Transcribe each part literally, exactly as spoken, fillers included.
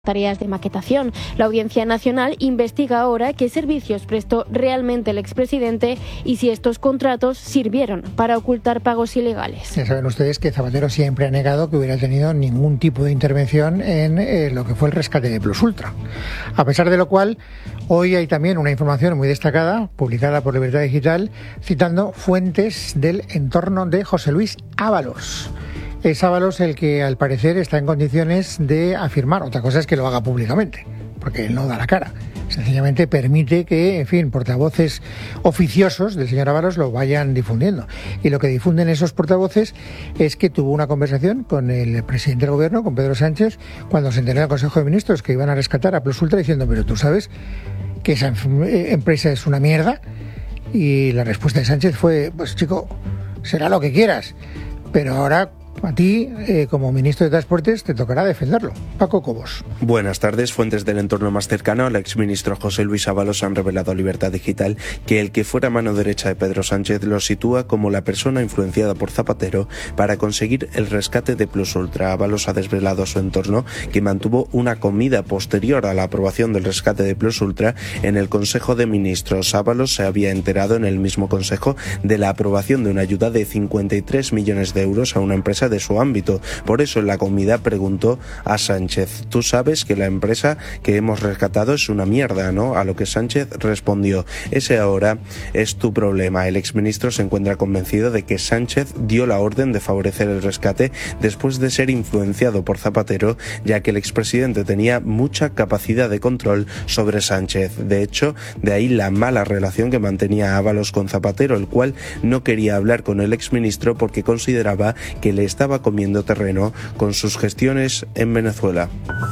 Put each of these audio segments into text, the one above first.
tareas de maquetación. La Audiencia Nacional investiga ahora qué servicios prestó realmente el expresidente y si estos contratos sirvieron para ocultar pagos ilegales. Ya saben ustedes que Zapatero siempre ha negado que hubiera tenido ningún tipo de intervención en eh, lo que fue el rescate de Plus Ultra. A pesar de lo cual, hoy hay también una información muy destacada, publicada por Libertad Digital, citando fuentes del entorno de José Luis Ábalos. Es Ábalos el que, al parecer, está en condiciones de afirmar. Otra cosa es que lo haga públicamente, porque él no da la cara. Sencillamente permite que, en fin, portavoces oficiosos del señor Ábalos lo vayan difundiendo. Y lo que difunden esos portavoces es que tuvo una conversación con el presidente del gobierno, con Pedro Sánchez, cuando se enteró en el Consejo de Ministros que iban a rescatar a Plus Ultra, diciendo, pero tú sabes que esa empresa es una mierda. Y la respuesta de Sánchez fue, pues chico, será lo que quieras, pero ahora a ti, eh, como ministro de Transportes, te tocará defenderlo. Paco Cobos. Buenas tardes. Fuentes del entorno más cercano al exministro José Luis Ábalos han revelado a Libertad Digital que el que fuera mano derecha de Pedro Sánchez lo sitúa como la persona influenciada por Zapatero para conseguir el rescate de Plus Ultra. Ábalos ha desvelado a su entorno que mantuvo una comida posterior a la aprobación del rescate de Plus Ultra en el Consejo de Ministros. Ábalos se había enterado en el mismo Consejo de la aprobación de una ayuda de cincuenta y tres millones de euros a una empresa de su ámbito. Por eso en la comida preguntó a Sánchez, tú sabes que la empresa que hemos rescatado es una mierda, ¿no? A lo que Sánchez respondió, ese ahora es tu problema. El exministro se encuentra convencido de que Sánchez dio la orden de favorecer el rescate después de ser influenciado por Zapatero, ya que el expresidente tenía mucha capacidad de control sobre Sánchez. De hecho, de ahí la mala relación que mantenía Ábalos con Zapatero, el cual no quería hablar con el exministro porque consideraba que le estaba comiendo terreno con sus gestiones en Venezuela.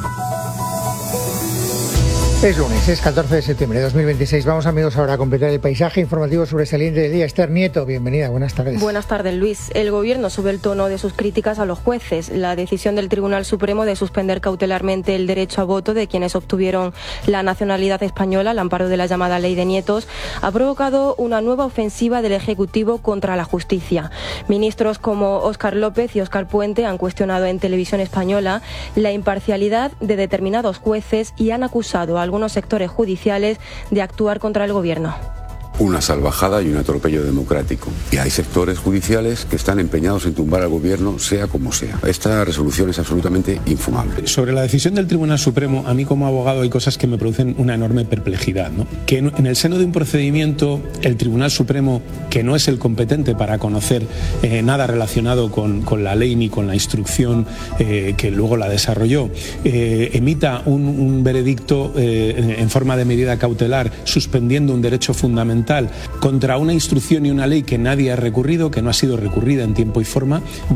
Es lunes, es catorce de septiembre de dos mil veintiséis. Vamos, amigos, ahora a completar el paisaje informativo sobresaliente del día. Esther Nieto, bienvenida, buenas tardes. Buenas tardes, Luis. El Gobierno sube el tono de sus críticas a los jueces. La decisión del Tribunal Supremo de suspender cautelarmente el derecho a voto de quienes obtuvieron la nacionalidad española al amparo de la llamada Ley de Nietos ha provocado una nueva ofensiva del Ejecutivo contra la justicia. Ministros como Óscar López y Óscar Puente han cuestionado en Televisión Española la imparcialidad de determinados jueces y han acusado a algunos sectores judiciales de actuar contra el gobierno. Una salvajada y un atropello democrático. Y hay sectores judiciales que están empeñados en tumbar al gobierno, sea como sea. Esta resolución es absolutamente infumable. Sobre la decisión del Tribunal Supremo, a mí como abogado hay cosas que me producen una enorme perplejidad, ¿no? Que en el seno de un procedimiento, el Tribunal Supremo, que no es el competente para conocer eh, nada relacionado con, con la ley ni con la instrucción eh, que luego la desarrolló, eh, emita un, un veredicto eh, en forma de medida cautelar suspendiendo un derecho fundamental contra una instrucción y una ley que nadie ha recurrido, que no ha sido recurrida en tiempo y forma,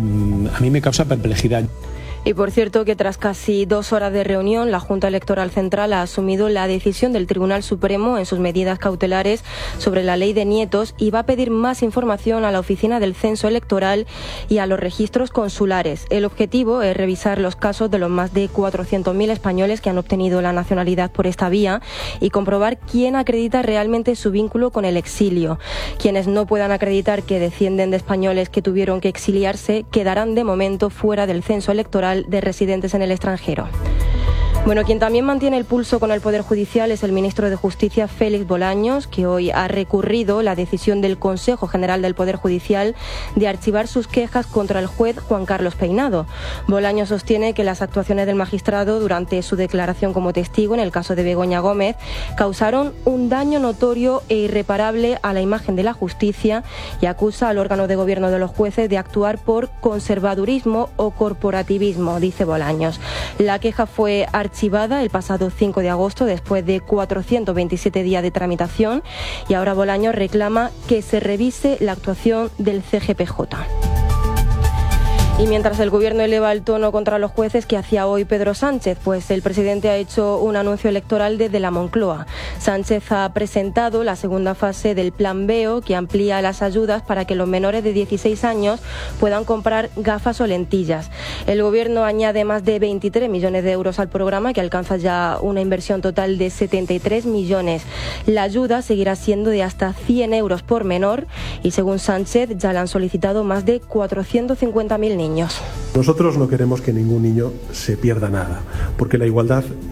a mí me causa perplejidad. Y por cierto que tras casi dos horas de reunión, la Junta Electoral Central ha asumido la decisión del Tribunal Supremo en sus medidas cautelares sobre la Ley de Nietos y va a pedir más información a la Oficina del Censo Electoral y a los registros consulares. El objetivo es revisar los casos de los más de cuatrocientos mil españoles que han obtenido la nacionalidad por esta vía y comprobar quién acredita realmente su vínculo con el exilio. Quienes no puedan acreditar que descienden de españoles que tuvieron que exiliarse quedarán de momento fuera del censo electoral de residentes en el extranjero. Bueno, quien también mantiene el pulso con el Poder Judicial es el ministro de Justicia, Félix Bolaños, que hoy ha recurrido la decisión del Consejo General del Poder Judicial de archivar sus quejas contra el juez Juan Carlos Peinado. Bolaños sostiene que las actuaciones del magistrado durante su declaración como testigo en el caso de Begoña Gómez causaron un daño notorio e irreparable a la imagen de la justicia y acusa al órgano de gobierno de los jueces de actuar por conservadurismo o corporativismo, dice Bolaños. La queja fue archivada archivada el pasado cinco de agosto después de cuatrocientos veintisiete días de tramitación y ahora Bolaños reclama que se revise la actuación del C G P J. Y mientras el Gobierno eleva el tono contra los jueces, ¿qué hacía hoy Pedro Sánchez? Pues el presidente ha hecho un anuncio electoral desde la Moncloa. Sánchez ha presentado la segunda fase del Plan B E O, que amplía las ayudas para que los menores de dieciséis años puedan comprar gafas o lentillas. El Gobierno añade más de veintitrés millones de euros al programa, que alcanza ya una inversión total de setenta y tres millones. La ayuda seguirá siendo de hasta cien euros por menor y, según Sánchez, ya la han solicitado más de cuatrocientos cincuenta mil niños. niños. Nosotros no queremos que ningún niño se pierda nada, porque la igualdad